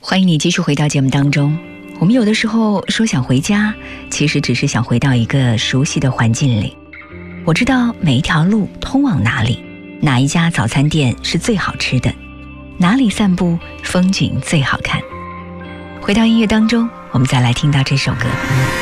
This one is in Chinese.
欢迎你继续回到节目当中。我们有的时候说想回家，其实只是想回到一个熟悉的环境里。我知道每一条路通往哪里，哪一家早餐店是最好吃的，哪里散步风景最好看。回到音乐当中，我们再来听到这首歌。